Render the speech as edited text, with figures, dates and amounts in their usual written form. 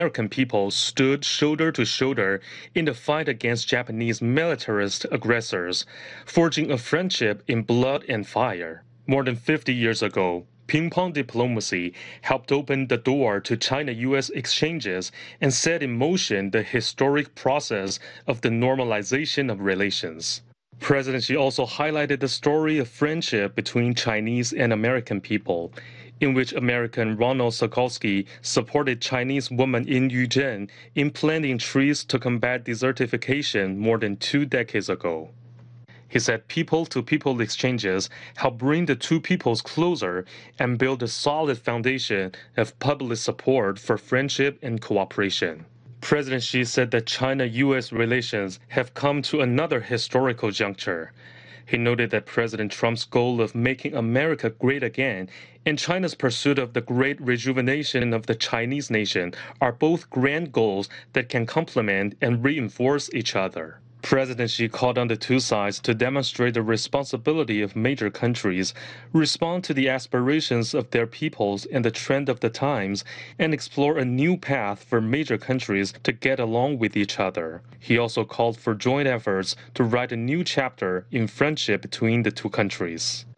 American people stood shoulder to shoulder in the fight against Japanese militarist aggressors, forging a friendship in blood and fire. More than 50 years ago, ping-pong diplomacy helped open the door to China-U.S. exchanges and set in motion the historic process of the normalization of relations. President Xi also highlighted the story of friendship between Chinese and American people, in which American Ronald Sokolsky supported Chinese woman Yin Yuzhen in planting trees to combat desertification more than 2 decades ago. He said people-to-people exchanges help bring the two peoples closer and build a solid foundation of public support for friendship and cooperation. President Xi said that China-U.S. relations have come to another historical juncture. He noted that President Trump's goal of making America great again and China's pursuit of the great rejuvenation of the Chinese nation are both grand goals that can complement and reinforce each other. President Xi called on the two sides to demonstrate the responsibility of major countries, respond to the aspirations of their peoples and the trend of the times, and explore a new path for major countries to get along with each other. He also called for joint efforts to write a new chapter in friendship between the two countries.